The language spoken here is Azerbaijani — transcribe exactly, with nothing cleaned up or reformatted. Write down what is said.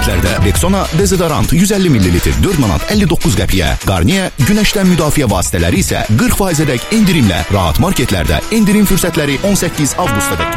marketlərdə Rexona dezodorant yüz əlli millilitr dörd manat əlli doqquz qəpiyə, Garnier günəşdən müdafiə vasitələri isə qırx faizədək endirimlə rahat marketlərdə endirim fürsətləri on səkkiz avqusta dək.